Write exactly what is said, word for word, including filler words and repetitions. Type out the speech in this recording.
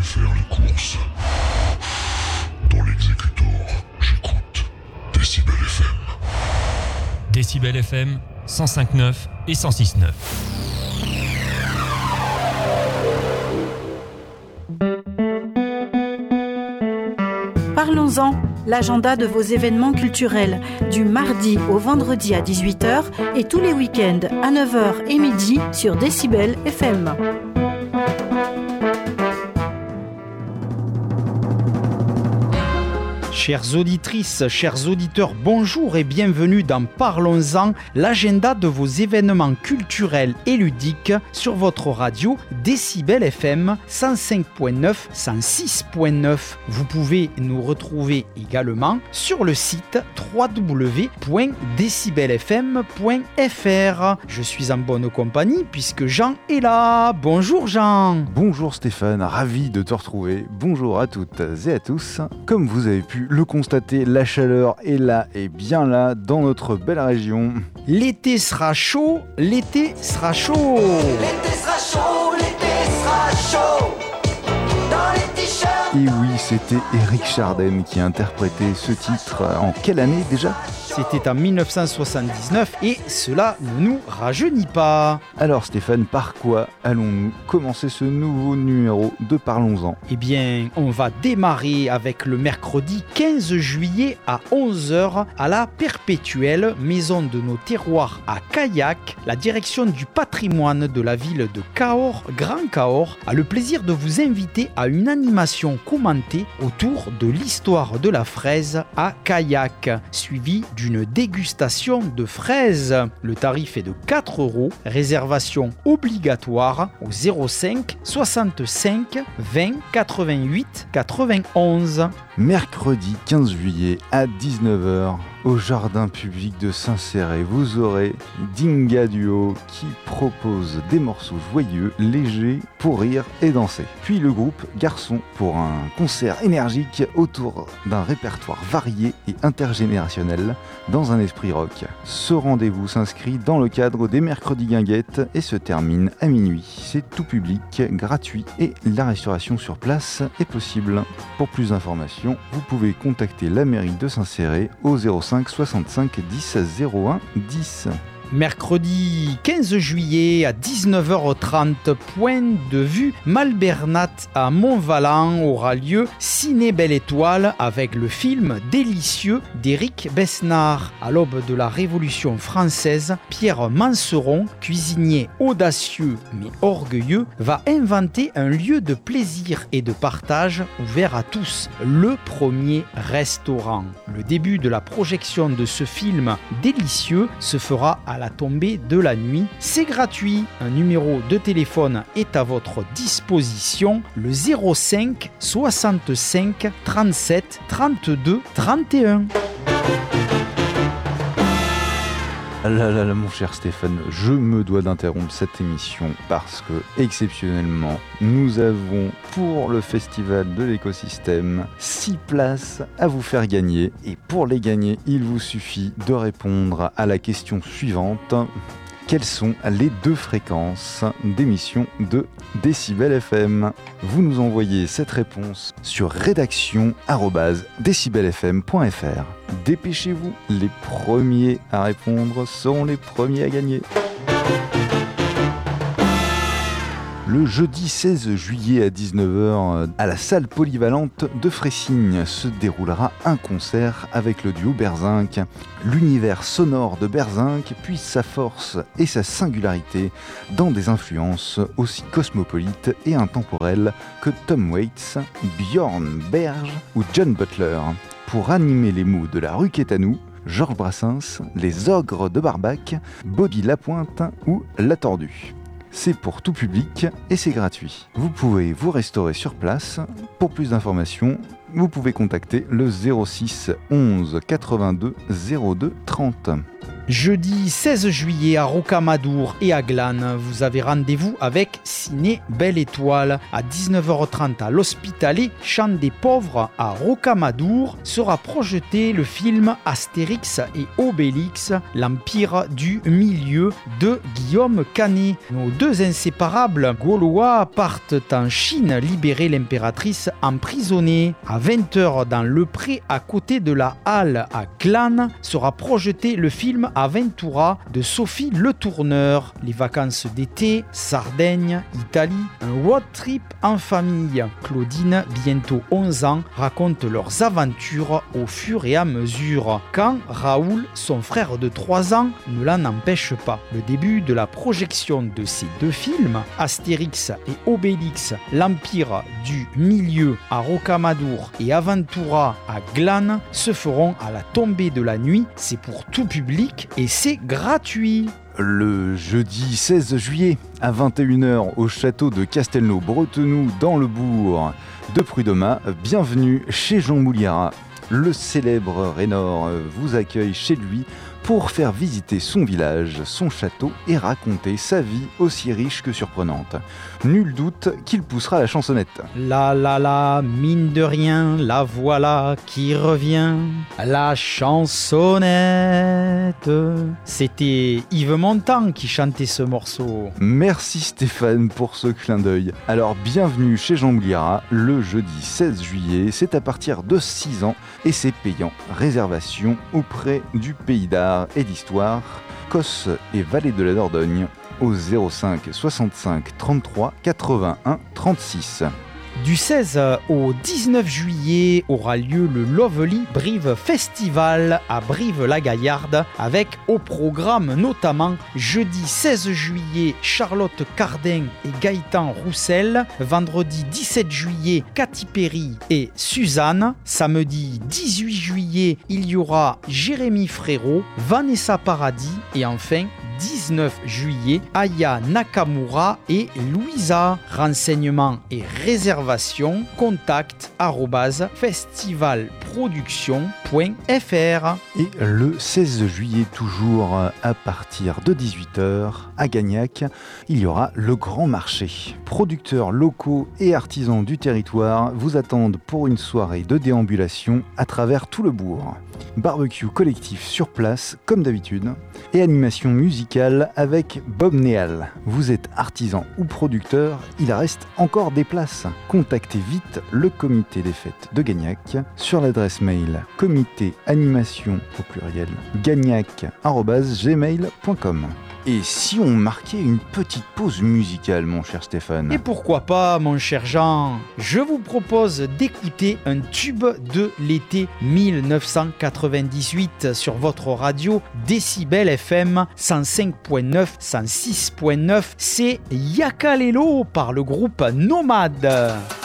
faire les courses. Dans l'exécutor, j'écoute Décibel F M. Décibel F M, cent cinq virgule neuf et cent six virgule neuf. Parlons-en, l'agenda de vos événements culturels, du mardi au vendredi à dix-huit heures et tous les week-ends à neuf heures et midi sur Décibel F M. Chères auditrices, chers auditeurs, bonjour et bienvenue dans Parlons-en, l'agenda de vos événements culturels et ludiques sur votre radio Décibel F M cent cinq virgule neuf, cent six virgule neuf. Vous pouvez nous retrouver également sur le site w w w point décibel f m point f r. Je suis en bonne compagnie puisque Jean est là. Bonjour Jean. Bonjour Stéphane, ravi de te retrouver. Bonjour à toutes et à tous. Comme vous avez pu le constater, la chaleur est là et bien là dans notre belle région. L'été sera chaud, l'été sera chaud. L'été sera chaud, l'été sera chaud. Dans les t-shirts. Et oui, c'était Éric Chardin qui interprétait ce titre. En quelle année déjà ? C'était en dix-neuf cent soixante-dix-neuf et cela ne nous rajeunit pas. Alors Stéphane, par quoi allons-nous commencer ce nouveau numéro de Parlons-en ? Eh bien, on va démarrer avec le mercredi quinze juillet à onze heures à la Perpétuelle, maison de nos terroirs à Caillac. La direction du patrimoine de la ville de Cahors, Grand Cahors, a le plaisir de vous inviter à une animation commentée autour de l'histoire de la fraise à Caillac, suivie d'une dégustation de fraises. Le tarif est de quatre euros. Réservation obligatoire au zéro cinq soixante-cinq vingt quatre-vingt-huit quatre-vingt-onze. Mercredi quinze juillet à dix-neuf heures au jardin public de Saint-Céré, vous aurez Dinga Duo qui propose des morceaux joyeux, légers pour rire et danser. Puis le groupe Garçon pour un concert énergique autour d'un répertoire varié et intergénérationnel dans un esprit rock. Ce rendez-vous s'inscrit dans le cadre des mercredis guinguettes et se termine à minuit. C'est tout public, gratuit et la restauration sur place est possible. Pour plus d'informations, vous pouvez contacter la mairie de Saint-Céré au zéro cinq soixante-cinq dix zéro un dix. Mercredi quinze juillet à dix-neuf heures trente, point de vue Malbernat à Montvalent aura lieu Ciné Belle Étoile avec le film Délicieux d'Éric Besnard. À l'aube de la Révolution française, Pierre Manceron, cuisinier audacieux mais orgueilleux, va inventer un lieu de plaisir et de partage ouvert à tous, le premier restaurant. Le début de la projection de ce film délicieux se fera à la tombée de la nuit. C'est gratuit. Un numéro de téléphone est à votre disposition, le zéro cinq soixante-cinq trente-sept trente-deux trente et un. Ah là là là, mon cher Stéphane, je me dois d'interrompre cette émission parce que, exceptionnellement, nous avons pour le festival de l'écosystème six places à vous faire gagner. Et pour les gagner, il vous suffit de répondre à la question suivante. Quelles sont les deux fréquences d'émission de Décibel F M ? Vous nous envoyez cette réponse sur rédaction arobase décibel f m point f r. Dépêchez-vous, les premiers à répondre seront les premiers à gagner. Le jeudi seize juillet à dix-neuf heures, à la salle polyvalente de Frécigne, se déroulera un concert avec le duo Berzinc. L'univers sonore de Berzinc puise sa force et sa singularité dans des influences aussi cosmopolites et intemporelles que Tom Waits, Björn Berg ou John Butler. Pour animer les mots de la rue Quétanou, Georges Brassens, les Ogres de Barbac, Bobby Lapointe ou La Tordue. C'est pour tout public et c'est gratuit. Vous pouvez vous restaurer sur place. Pour plus d'informations, vous pouvez contacter le zéro six onze quatre-vingt-deux zéro deux trente. Jeudi seize juillet à Rocamadour et à Glane, vous avez rendez-vous avec Ciné Belle Étoile. À dix-neuf heures trente à l'Hospitalet, Champ des Pauvres à Rocamadour, sera projeté le film Astérix et Obélix, l'Empire du Milieu de Guillaume Canet. Nos deux inséparables Gaulois partent en Chine libérer l'impératrice emprisonnée. À vingt heures dans le Pré, à côté de la Halle à Glane, sera projeté le film Aventura de Sophie Le Tourneur. Les vacances d'été, Sardaigne, Italie, un road trip en famille. Claudine, bientôt onze ans, raconte leurs aventures au fur et à mesure. Quand Raoul, son frère de trois ans, ne l'en empêche pas. Le début de la projection de ces deux films, Astérix et Obélix, l'Empire du Milieu à Rocamadour et Aventura à Glane, se feront à la tombée de la nuit. C'est pour tout public et c'est gratuit. Le jeudi seize juillet à vingt et une heures au château de Castelnau-Bretenoux dans le bourg de Prud'Homas, bienvenue chez Jean Mouliera. Le célèbre Raynor vous accueille chez lui pour faire visiter son village, son château et raconter sa vie aussi riche que surprenante. Nul doute qu'il poussera la chansonnette. La la la, mine de rien, la voilà qui revient, la chansonnette. C'était Yves Montand qui chantait ce morceau. Merci Stéphane pour ce clin d'œil. Alors bienvenue chez Jean Mouliera, le jeudi seize juillet, c'est à partir de six ans et c'est payant. Réservation auprès du Pays d'Art et d'Histoire, Cos et Vallée de la Dordogne, au zéro cinq soixante-cinq trente-trois quatre-vingt-un trente-six. Du seize au dix-neuf juillet aura lieu le Lovely Brive Festival à Brive-la-Gaillarde avec au programme notamment jeudi seize juillet Charlotte Cardin et Gaëtan Roussel, vendredi dix-sept juillet Katy Perry et Suzanne, samedi dix-huit juillet il y aura Jérémy Frérot, Vanessa Paradis et enfin dix-neuf juillet, Aya Nakamura et Louisa. Renseignements et réservations, contact arobase festivalproduction point f r. Et le seize juillet, toujours à partir de dix-huit heures, à Gagnac, il y aura le Grand Marché. Producteurs locaux et artisans du territoire vous attendent pour une soirée de déambulation à travers tout le bourg. Barbecue collectif sur place, comme d'habitude, et animation musicale avec Bob Néal. Vous êtes artisan ou producteur, il reste encore des places. Contactez vite le comité des fêtes de Gagnac sur l'adresse mail comité animation au pluriel gagnac arobase gmail point com. Et si on marquait une petite pause musicale, mon cher Stéphane ? Et pourquoi pas, mon cher Jean ? Je vous propose d'écouter un tube de l'été mille neuf cent quatre-vingt-dix-huit sur votre radio Décibel F M cent cinq point neuf, cent six point neuf. C'est Yakalelo par le groupe Nomade.